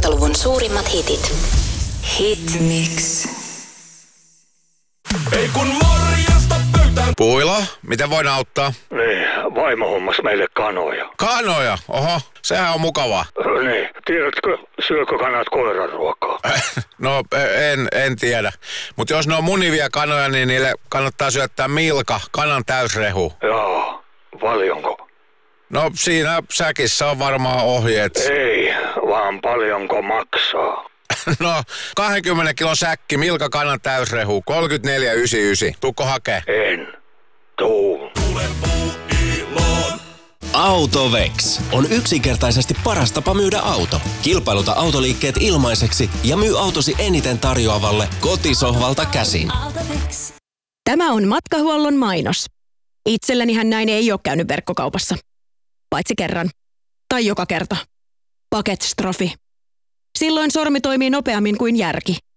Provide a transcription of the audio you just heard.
2000-luvun suurimmat hitit. Hitmix. Ei kun morjesta pöytään. Puilo, miten voin auttaa? Niin, vaimo hommas meille kanoja. Kanoja? Oho, sehän on mukavaa. Niin, tiedätkö, syökö kanat koiran ruokaa? No, en tiedä. Mutta jos ne on munivia kanoja, niin niille kannattaa syöttää milka, kanan täysrehu. Joo, paljonko? No, siinä säkissä on varmaan ohjeet. Ei, vaan paljonko maksaa? No, 20 kilon säkki, milka, kanan täysrehu, 34,99. Tuukko hakee? En. Tuu. Autovex on yksinkertaisesti paras tapa myydä auto. Kilpailuta autoliikkeet ilmaiseksi ja myy autosi eniten tarjoavalle kotisohvalta käsin. Tämä on Matkahuollon mainos. Itsellänihän näin ei ole käynyt verkkokaupassa. Paitsi kerran. Tai joka kerta. Paketstrofi. Silloin sormi toimii nopeammin kuin järki.